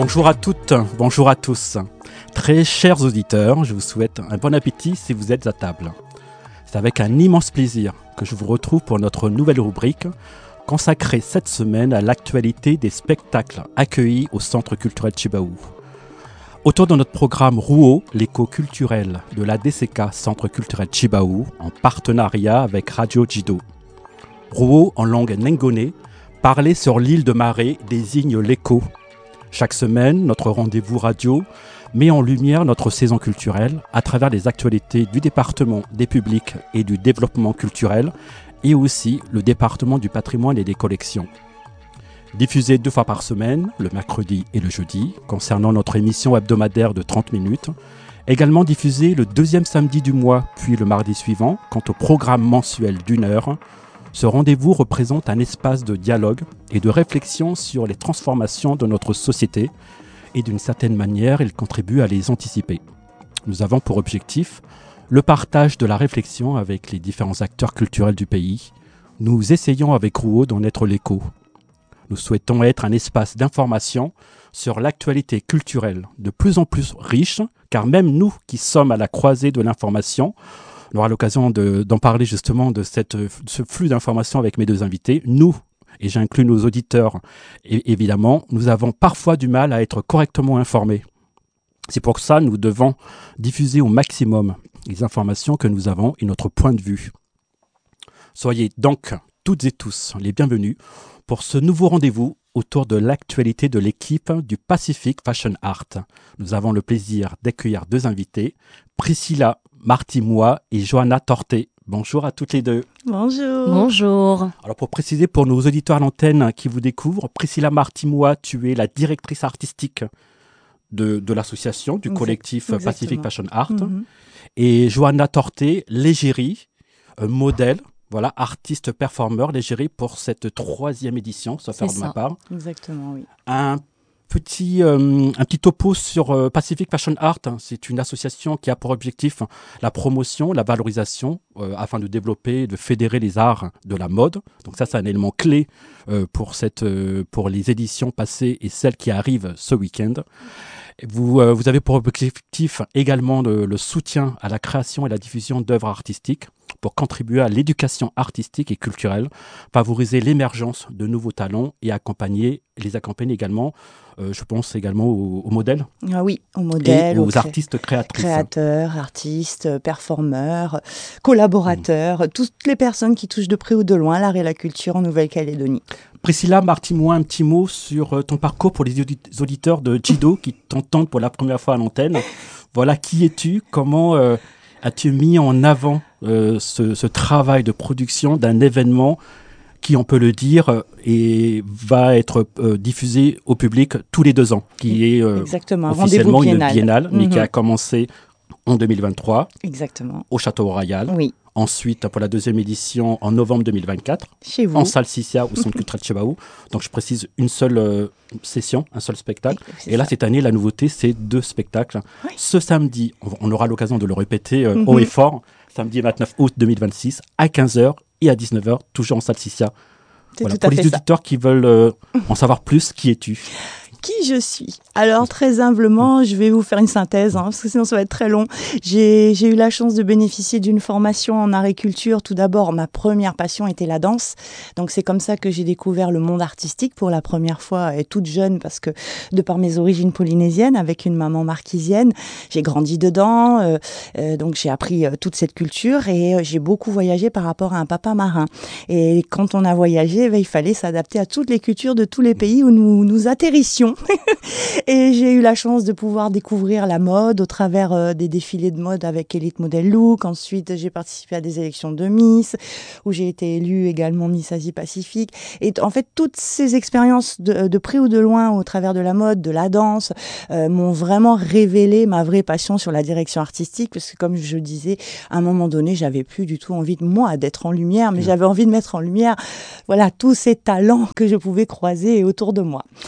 Bonjour à toutes, bonjour à tous. Très chers auditeurs, je vous souhaite un bon appétit si vous êtes à table. C'est avec un immense plaisir que je vous retrouve pour notre nouvelle rubrique consacrée cette semaine à l'actualité des spectacles accueillis au Centre culturel Tjibaou. Autour de notre programme Rouault, l'écho culturel de la DCK Centre culturel Tjibaou, en partenariat avec Radio Djido. Rouault, en langue nengone, parler sur l'île de Maré désigne l'écho. Chaque semaine, notre rendez-vous radio met en lumière notre saison culturelle à travers les actualités du département des publics et du développement culturel et aussi le département du patrimoine et des collections. Diffusé 2 fois par semaine, le mercredi et le jeudi, concernant notre émission hebdomadaire de 30 minutes. Également diffusé le 2e samedi du mois, puis le mardi suivant, quant au programme mensuel d'1 heure. Ce rendez-vous représente un espace de dialogue et de réflexion sur les transformations de notre société et d'une certaine manière, il contribue à les anticiper. Nous avons pour objectif le partage de la réflexion avec les différents acteurs culturels du pays. Nous essayons avec Rouault d'en être l'écho. Nous souhaitons être un espace d'information sur l'actualité culturelle de plus en plus riche, car même nous qui sommes à la croisée de l'information, on aura l'occasion d'en parler justement de ce flux d'informations avec mes 2 invités. Nous, et j'inclus nos auditeurs, évidemment, nous avons parfois du mal à être correctement informés. C'est pour ça que nous devons diffuser au maximum les informations que nous avons et notre point de vue. Soyez donc toutes et tous les bienvenus pour ce nouveau rendez-vous autour de l'actualité de l'équipe du Pacific Fashion Art. Nous avons le plaisir d'accueillir 2 invités, Priscilla Martimois et Johanna Torté. Bonjour à toutes les 2. Bonjour. Bonjour. Alors pour préciser pour nos auditeurs à l'antenne qui vous découvrent, Priscilla Martimois, tu es la directrice artistique de l'association, du collectif Exactement. Pacific Fashion Art. Mm-hmm. Et Johanna Torté, l'égérie, modèle, voilà, artiste performeur, l'égérie pour cette 3e édition, sauf faire de ma part. Exactement, oui. Un petit topo sur Pacific Fashion Art. C'est une association qui a pour objectif la promotion, la valorisation, afin de développer, de fédérer les arts de la mode. Donc ça, c'est un élément clé pour les éditions passées et celles qui arrivent ce week-end. Vous avez pour objectif également le soutien à la création et la diffusion d'œuvres artistiques pour contribuer à l'éducation artistique et culturelle, favoriser l'émergence de nouveaux talents et les accompagner également, je pense également aux modèles. Ah oui, aux modèles, et aux artistes créatrices. Créateurs, artistes, performeurs, collaborateurs, toutes les personnes qui touchent de près ou de loin l'art et la culture en Nouvelle-Calédonie. Priscilla, Martimois, un petit mot sur ton parcours pour les auditeurs de Djido qui t'entendent pour la première fois à l'antenne. Voilà, qui es-tu? Comment as-tu mis en avant ce travail de production d'un événement qui, on peut le dire, va être diffusé au public tous les 2 ans, qui est officiellement une biennale, mais qui a commencé en 2023. Exactement. Au Château Royal. Oui. Ensuite, pour la 2e édition, en novembre 2024, chez vous, en salle Sissia au Centre culturel Tjibaou. Donc, je précise une seule session, un seul spectacle. Et là, cette année, la nouveauté, c'est 2 spectacles. Oui. Ce samedi, on aura l'occasion de le répéter haut et fort, samedi 29 août 2026, à 15h et à 19h, toujours en salle Sissia. Voilà, pour les auditeurs qui veulent en savoir plus, qui es-tu ? Qui je suis? Alors, très humblement, je vais vous faire une synthèse, parce que sinon ça va être très long. J'ai eu la chance de bénéficier d'une formation en art et culture. Tout d'abord, ma première passion était la danse. Donc, c'est comme ça que j'ai découvert le monde artistique pour la première fois, et toute jeune, parce que de par mes origines polynésiennes, avec une maman marquisienne, j'ai grandi dedans. Donc, j'ai appris toute cette culture et j'ai beaucoup voyagé par rapport à un papa marin. Et quand on a voyagé, il fallait s'adapter à toutes les cultures de tous les pays où nous atterrissions. Et j'ai eu la chance de pouvoir découvrir la mode au travers des défilés de mode avec Elite Model Look. Ensuite, j'ai participé à des élections de Miss, où j'ai été élue également Miss Asie-Pacifique. Et en fait, toutes ces expériences de près ou de loin au travers de la mode, de la danse, m'ont vraiment révélé ma vraie passion sur la direction artistique. Parce que comme je disais, à un moment donné, j'avais plus du tout envie d'être en lumière, mais j'avais envie de mettre en lumière, voilà, tous ces talents que je pouvais croiser autour de moi.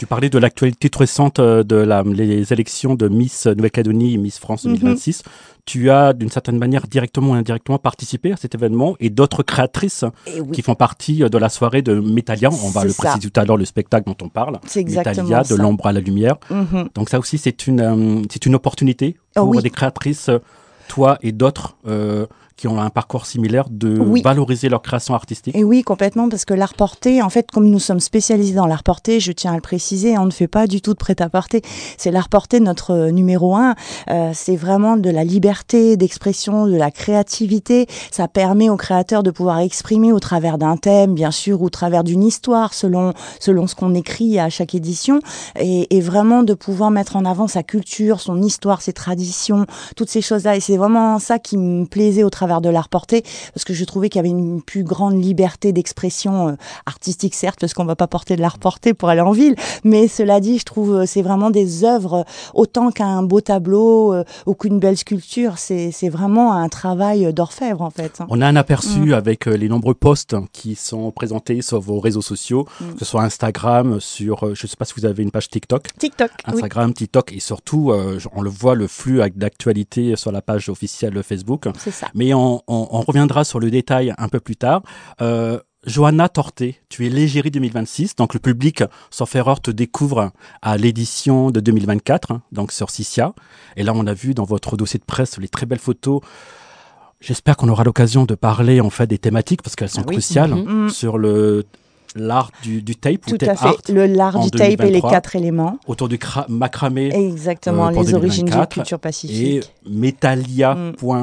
Tu parlais de l'actualité toute récente les élections de Miss Nouvelle-Calédonie et Miss France 2026. Tu as, d'une certaine manière, directement ou indirectement participé à cet événement et d'autres créatrices qui font partie de la soirée de Métalia. On va le préciser tout à l'heure, le spectacle dont on parle. C'est exactement Métalia, ça. de l'ombre à la lumière. Donc ça aussi, c'est une opportunité pour des créatrices, toi et d'autres, qui ont un parcours similaire, de valoriser leur création artistique. Et oui, complètement, parce que l'art porté, en fait, comme nous sommes spécialisés dans l'art porté, je tiens à le préciser, on ne fait pas du tout de prêt-à-porter. C'est l'art porté notre numéro 1. C'est vraiment de la liberté d'expression, de la créativité. Ça permet aux créateurs de pouvoir exprimer au travers d'un thème, bien sûr, ou au travers d'une histoire, selon ce qu'on écrit à chaque édition, et vraiment de pouvoir mettre en avant sa culture, son histoire, ses traditions, toutes ces choses-là. Et c'est vraiment ça qui me plaisait au travers de l'art porté, parce que je trouvais qu'il y avait une plus grande liberté d'expression artistique, certes, parce qu'on va pas porter de l'art porté pour aller en ville, mais cela dit, je trouve c'est vraiment des œuvres, autant qu'un beau tableau ou qu'une belle sculpture, c'est vraiment un travail d'orfèvre, en fait. On a un aperçu avec les nombreux posts qui sont présentés sur vos réseaux sociaux, que ce soit Instagram, sur, je sais pas si vous avez une page TikTok. Instagram, TikTok, et surtout, on le voit, le flux d'actualité sur la page officielle Facebook. C'est ça. Mais on reviendra sur le détail un peu plus tard. Johanna Torté, tu es l'égérie 2026, donc le public, sauf erreur, te découvre à l'édition de 2024, donc sur Cicia. Et là, on a vu dans votre dossier de presse les très belles photos. J'espère qu'on aura l'occasion de parler en fait des thématiques, parce qu'elles sont cruciales sur l'art du tape. Tout à fait, l'art du tape et les 4 éléments. Autour du macramé. Exactement, les origines de la culture pacifique. Et Métalia,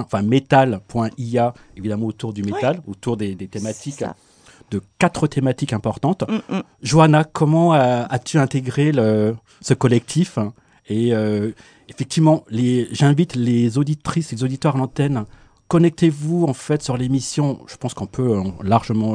métal.ia, évidemment autour du métal, autour des thématiques, de 4 thématiques importantes. Johanna, comment as-tu intégré ce collectif? Et effectivement, j'invite les auditrices et les auditeurs à l'antenne. Connectez-vous en fait sur l'émission, je pense qu'on peut largement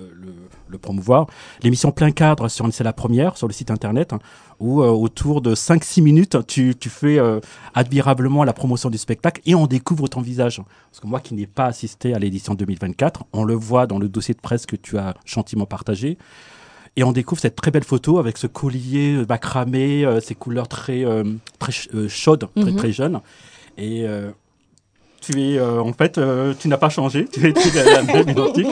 le promouvoir, l'émission Plein Cadre, c'est la première sur le site internet, où autour de 5-6 minutes, tu fais admirablement la promotion du spectacle et on découvre ton visage. Parce que moi qui n'ai pas assisté à l'édition 2024, on le voit dans le dossier de presse que tu as gentiment partagé. Et on découvre cette très belle photo avec ce collier macramé, ces couleurs très chaudes, très jeunes. Et tu es, tu n'as pas changé, tu es la même identique.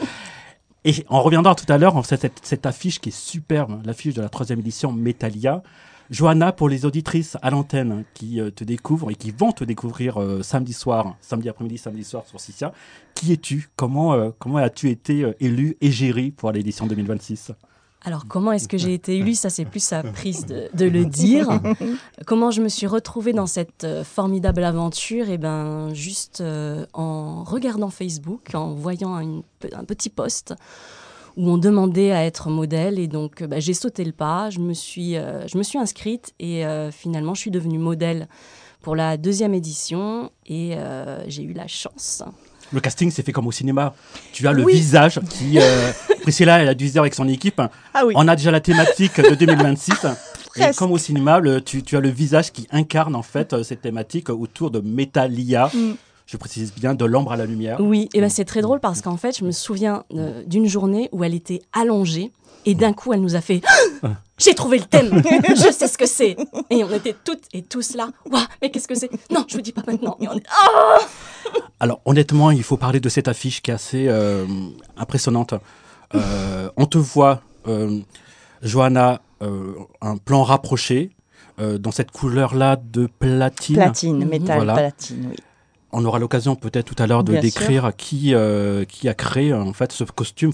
Et on reviendra tout à l'heure en cette affiche qui est superbe, l'affiche de la 3e édition Métalia. Johanna, pour les auditrices à l'antenne qui te découvrent et qui vont te découvrir samedi après-midi, samedi soir sur Cicia, qui es-tu? Comment as-tu été élue égérie pour l'édition 2026? Alors, comment est-ce que j'ai été élue? Ça, c'est plus à prise de le dire. Comment je me suis retrouvée dans cette formidable aventure? Eh bien, juste en regardant Facebook, en voyant un petit post où on demandait à être modèle. Et donc, j'ai sauté le pas, je me suis inscrite et finalement, je suis devenue modèle pour la 2e édition et j'ai eu la chance. Le casting s'est fait comme au cinéma. Tu as le visage qui... Priscilla, elle a dû dire avec son équipe. On a déjà la thématique de 2026. Et comme au cinéma, tu as le visage qui incarne en fait cette thématique autour de Métalia. Je précise bien, de l'ombre à la lumière. Oui, et c'est très drôle parce qu'en fait, je me souviens d'une journée où elle était allongée et d'un coup, elle nous a fait « J'ai trouvé le thème, je sais ce que c'est !» Et on était toutes et tous là « Waouh, mais qu'est-ce que c'est ?»« Non, je vous dis pas maintenant. » Et on est Alors, honnêtement, il faut parler de cette affiche qui est assez impressionnante. On te voit, Johanna, un plan rapproché, dans cette couleur-là de platine. Platine, métal, platine, oui. On aura l'occasion peut-être tout à l'heure de décrire qui a créé en fait ce costume,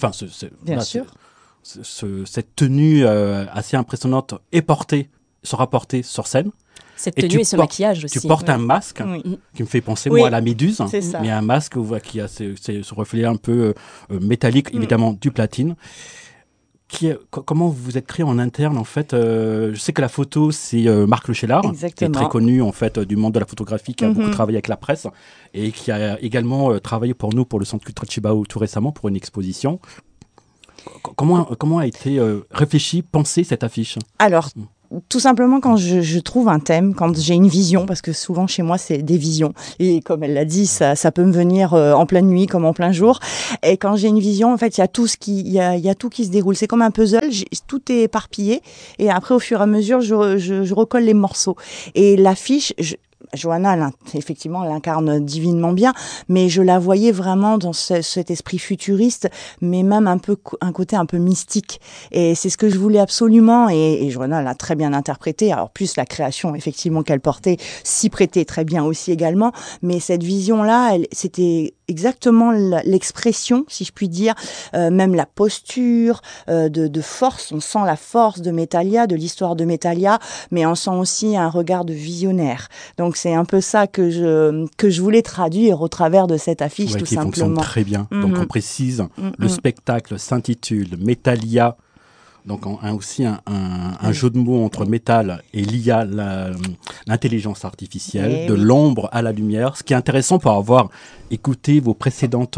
cette tenue assez impressionnante sera portée sur scène. Cette tenue et ce maquillage aussi. Tu portes un masque qui me fait penser moi à la méduse, mais un masque qui a ce reflet un peu métallique, évidemment du platine. Comment vous vous êtes créé en interne en fait? Je sais que la photo c'est Marc Lechelard, qui est très connu en fait du monde de la photographie, qui a beaucoup travaillé avec la presse et qui a également travaillé pour nous pour le Centre culturel Chibao tout récemment pour une exposition. Comment a été réfléchie, pensée cette affiche? Alors, tout simplement quand je trouve un thème, quand j'ai une vision, parce que souvent chez moi c'est des visions, et comme elle l'a dit, ça peut me venir en pleine nuit comme en plein jour, et quand j'ai une vision, en fait il y a tout qui se déroule, c'est comme un puzzle, tout est éparpillé, et après au fur et à mesure je recolle les morceaux, et l'affiche, Johanna, effectivement, elle incarne divinement bien, mais je la voyais vraiment dans cet esprit futuriste, mais même un côté un peu mystique. Et c'est ce que je voulais absolument, et Johanna l'a très bien interprété. Alors plus la création, effectivement, qu'elle portait, s'y prêtait très bien aussi également, mais cette vision-là, c'était exactement l'expression, si je puis dire, même la posture de force. On sent la force de Métalia, de l'histoire de Métalia, mais on sent aussi un regard de visionnaire. Donc c'est un peu ça que je voulais traduire au travers de cette affiche, tout qui simplement. Fonctionne très bien. Donc on précise, le spectacle s'intitule Métalia. Donc aussi un jeu de mots entre métal et l'IA, l'intelligence artificielle, de l'ombre à la lumière. Ce qui est intéressant pour avoir écouté vos précédentes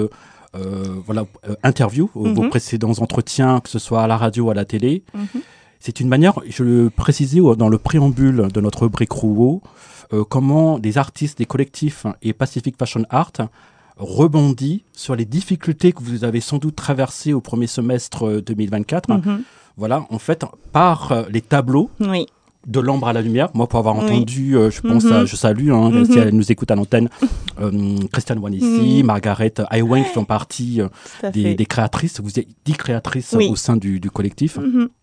interviews, vos précédents entretiens, que ce soit à la radio ou à la télé. C'est une manière, je le précisais dans le préambule de notre rubrique Rouault, comment des artistes, des collectifs et Pacific Fashion Art rebondit sur les difficultés que vous avez sans doute traversées au premier semestre 2024. Voilà, en fait, par les tableaux de l'ombre à la lumière. Moi, pour avoir entendu, je pense, je salue, si elle nous écoute à l'antenne, Christiane Wanissi, Margaret Iwang, qui font partie des créatrices. Vous êtes 10 créatrices au sein du collectif.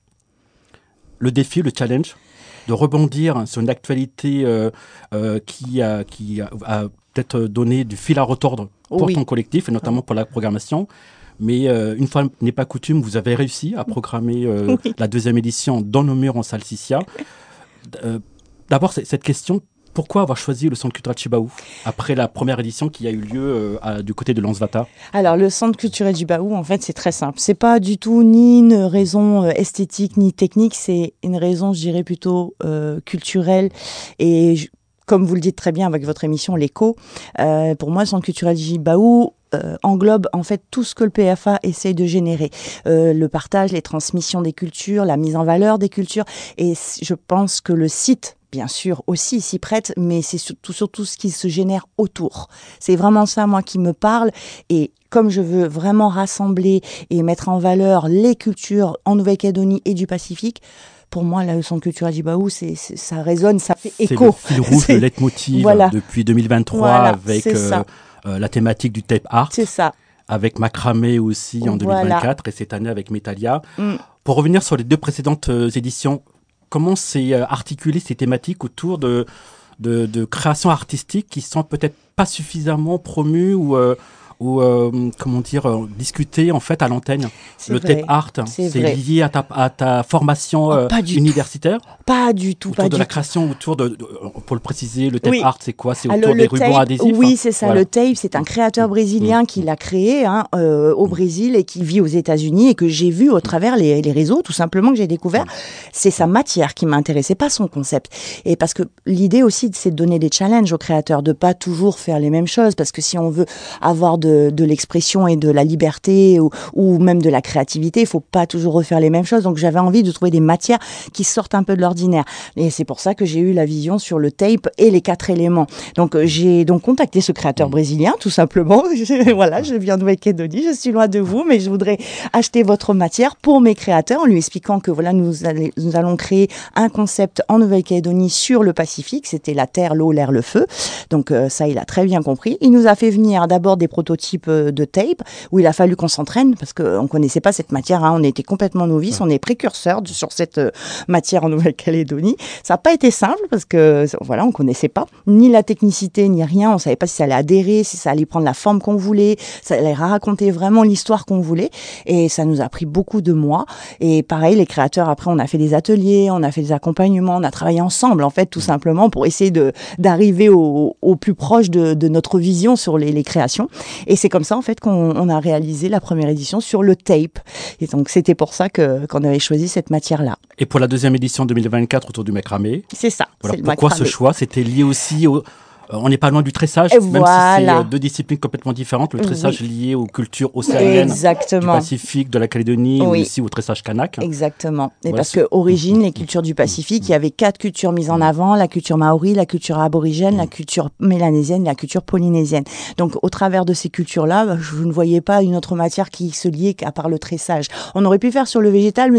Le défi, le challenge, de rebondir sur une actualité qui a peut-être donné du fil à retordre pour ton collectif, et notamment pour la programmation. Mais une fois n'est pas coutume, vous avez réussi à programmer la deuxième édition dans nos murs en salle Sissia. D'abord, cette question, pourquoi avoir choisi le Centre culturel Chibaou après la première édition qui a eu lieu du côté de Lansvata? Alors, le Centre culturel Chibaou, en fait, c'est très simple. C'est pas du tout ni une raison esthétique ni technique, c'est une raison, je dirais, plutôt culturelle. Et comme vous le dites très bien avec votre émission, l'écho, pour moi, le Centre culturel Chibaou englobe en fait tout ce que le PFA essaye de générer. Le partage, les transmissions des cultures, la mise en valeur des cultures. Et je pense que le site, bien sûr, aussi s'y prête, mais c'est surtout ce qui se génère autour. C'est vraiment ça, moi, qui me parle. Et comme je veux vraiment rassembler et mettre en valeur les cultures en Nouvelle-Calédonie et du Pacifique, pour moi, le Centre culturel Chibaou, ça résonne, ça fait écho. C'est le fil rouge, le leitmotiv depuis 2023 avec la thématique du tape art. C'est ça. Avec Macramé aussi en 2024 et cette année avec Métalia. Pour revenir sur les deux précédentes éditions, comment s'est articulé ces thématiques autour de créations artistiques qui sont peut-être pas suffisamment promues ou comment dire, discuter en fait à l'antenne. Le tape art, c'est lié à ta formation universitaire? Pas du tout. Autour de la création, autour de pour le préciser, le tape art, c'est quoi? C'est autour des rubans adhésifs? Oui, c'est ça. Voilà. Le tape, c'est un créateur brésilien qui l'a créé au Brésil et qui vit aux États-Unis et que j'ai vu au travers les réseaux, tout simplement, que j'ai découvert. C'est sa matière qui m'intéressait, pas son concept. Et parce que l'idée aussi, c'est de donner des challenges aux créateurs, de pas toujours faire les mêmes choses, parce que si on veut avoir de l'expression et de la liberté ou même de la créativité, il faut pas toujours refaire les mêmes choses. Donc j'avais envie de trouver des matières qui sortent un peu de l'ordinaire. Et c'est pour ça que j'ai eu la vision sur le tape et les 4 éléments. Donc j'ai contacté ce créateur brésilien, tout simplement. Voilà, je viens de Nouvelle-Calédonie, je suis loin de vous, mais je voudrais acheter votre matière pour mes créateurs en lui expliquant que voilà, nous allons créer un concept en Nouvelle-Calédonie sur le Pacifique. C'était la terre, l'eau, l'air, le feu. Donc ça, il a très bien compris. Il nous a fait venir d'abord des prototypes de tape où il a fallu qu'on s'entraîne parce qu'on connaissait pas cette matière, on était complètement novices, on est précurseurs sur cette matière en Nouvelle-Calédonie. Ça n'a pas été simple parce que voilà, on connaissait pas ni la technicité ni rien, on savait pas si ça allait adhérer, si ça allait prendre la forme qu'on voulait, ça allait raconter vraiment l'histoire qu'on voulait, et ça nous a pris beaucoup de mois. Et pareil, les créateurs, après on a fait des ateliers, on a fait des accompagnements, on a travaillé ensemble en fait, tout simplement pour essayer d'arriver au plus proche de notre vision sur les créations. Et c'est comme ça, en fait, qu'on a réalisé la première édition sur le tape. Et donc, c'était pour ça qu'on avait choisi cette matière-là. Et pour la deuxième édition 2024 autour du macramé? C'est ça. Voilà. Pourquoi macramé. Ce choix? C'était lié aussi On n'est pas loin du tressage, Et même voilà. si c'est deux disciplines complètement différentes. Le tressage lié aux cultures océaniennes Exactement. du Pacifique, de la Calédonie, ou Oui. aussi au tressage kanak. Exactement. Et Voilà, parce que origine, les cultures du Pacifique, il y avait 4 cultures mises en avant, la culture maori, la culture aborigène, la culture mélanésienne, la culture polynésienne. Donc, au travers de ces cultures-là, je ne voyais pas une autre matière qui se liait à part le tressage. On aurait pu faire sur le végétal, mais